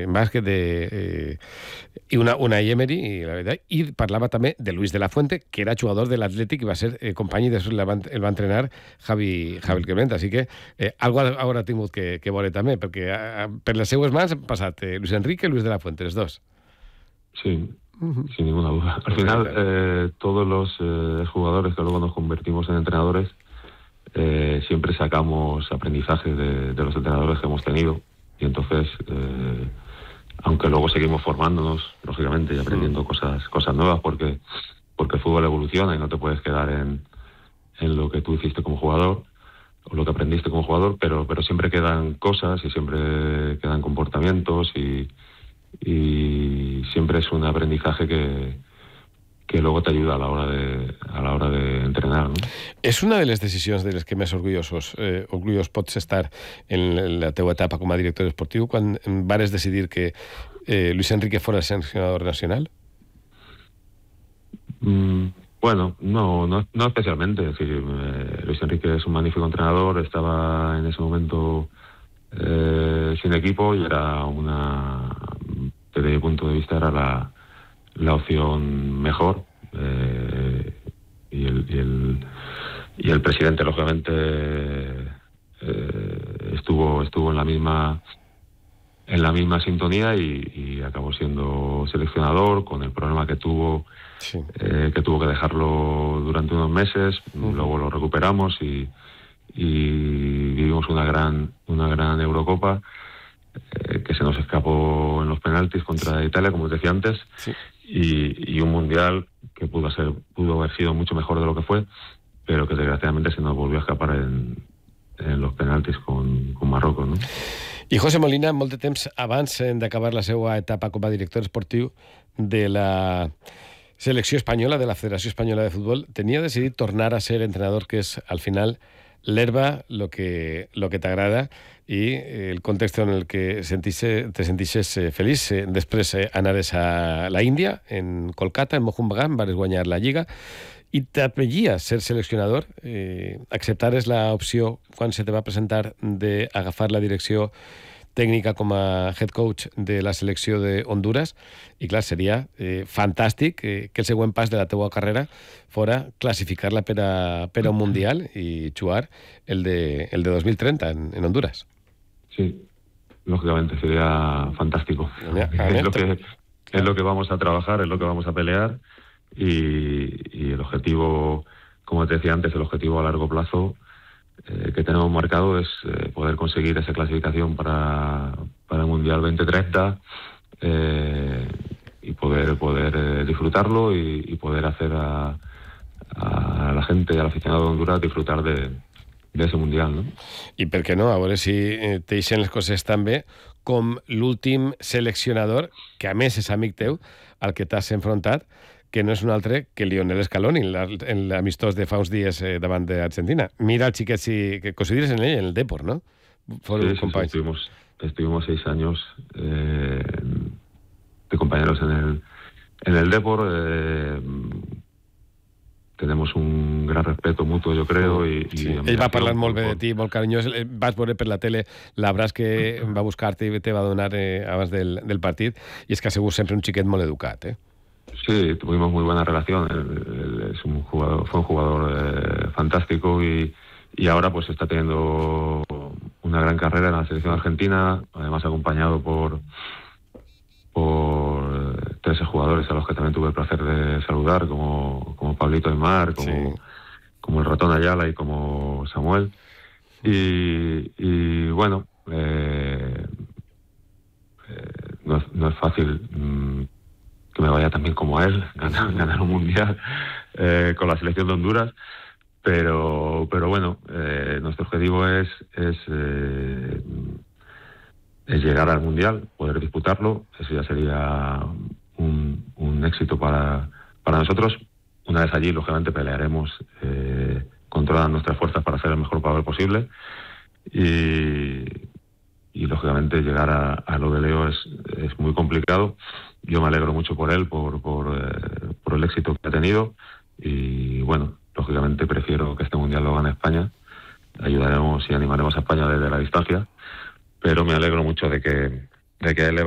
bàsquet i una Emery, i la veritat, i parlava també de Luis de la Fuente, que era jugador de l'Atlètic i va ser company i després el va entrenar Javi Clement, així que algo haurà tingut que veure també, perquè per les seues mans han passat Luis Enrique i Luis de la Fuente, els dos. Sí, sin ninguna duda. Al final, todos los jugadores que luego nos convertimos en entrenadores, siempre sacamos aprendizaje de los entrenadores que hemos tenido, y entonces, aunque luego seguimos formándonos, lógicamente, y aprendiendo cosas nuevas, porque el fútbol evoluciona y no te puedes quedar en lo que tú hiciste como jugador o lo que aprendiste como jugador, pero siempre quedan cosas y siempre quedan comportamientos y siempre es un aprendizaje que luego te ayuda a la hora de entrenar, ¿no? És una de les decisions de les que més orgullós pots estar en la teua etapa com a director esportiu, quan vares decidir que Luis Enrique fora el seleccionador nacional? Bueno, no especialmente. Es decir, Luis Enrique es un magnífico entrenador, estaba en ese momento sin equipo y era desde mi punto de vista era la opción mejor, y el presidente lógicamente estuvo en la misma sintonía y acabó siendo seleccionador con el problema que tuvo. Sí. Que tuvo que dejarlo durante unos meses. Luego lo recuperamos y vivimos una gran Eurocopa, que se nos escapó en los penaltis contra Italia, como os decía antes. Sí. Y un mundial que pudo haber sido mucho mejor de lo que fue, pero que desgraciadamente se nos volvió a escapar en los penaltis con Marruecos, ¿no? I José Molina, molt de temps abans d'acabar la seva etapa com a director esportiu de la selecció espanyola, de la Federació Espanyola de Futbol, tenia decidit tornar a ser entrenador, que és, al final, l'herba lo que t'agrada i el context en el que te sentixes feliç. Després anares a la Índia, en Kolkata, en Mohun Bagan, vares guanyar la Lliga, i t'apellia ser seleccionador. Acceptares l'opció, quan se te va presentar, d'agafar la direcció tècnica com a head coach de la selecció de Honduras, i clar, seria fantàstic que el següent pas de la teua carrera fora classificar-la per a un mundial i jugar el de 2030 en Honduras. Sí, lógicamente sería fantástico. Es lo que vamos a trabajar, es lo que vamos a pelear, y el objetivo, como te decía antes, el objetivo a largo plazo que tenemos marcado es poder conseguir esa clasificación para el Mundial 2030, y poder disfrutarlo y poder hacer a la gente y al aficionado de Honduras disfrutar de ese Mundial, ¿no? I per què no? A veure si te deixen les coses tan bé com l'últim seleccionador, que a més és amic teu, al que t'has enfrontat, que no és un altre que Lionel Scaloni, en l'amistós de fa uns dies davant d'Argentina. Mira el xiquet, que consideres en ell, en el Depor, ¿no? Sí, estuvimos 6 años de compañeros en el Depor. Tenemos un gran respeto mutuo, yo creo. Sí. Ell va parlar molt bé de ti, molt carinyós. Vas veure per la tele l'abraç que va buscar-te i te va donar abans del partit, i és que ha sigut sempre un xiquet molt educat, Sí, tuvimos muy buena relación. Él fue un jugador fantástico y ahora pues está teniendo una gran carrera en la selección argentina, además acompañado por 13 jugadores a los que también tuve el placer de saludar, como Pablito Aimar, como el Ratón Ayala y como Samuel. Y bueno, no es fácil que me vaya también como a él, ganar un mundial con la selección de Honduras, pero bueno, nuestro objetivo es llegar al mundial, poder disputarlo. Eso ya sería un éxito para nosotros. Una vez allí, lógicamente, pelearemos con todas nuestras fuerzas para hacer el mejor papel posible, y lógicamente llegar a lo de Leo es muy complicado. Yo me alegro mucho por él, por el éxito que ha tenido, y bueno, lógicamente prefiero que este mundial lo gane España. Ayudaremos y animaremos a España desde la distancia, pero me alegro mucho de que él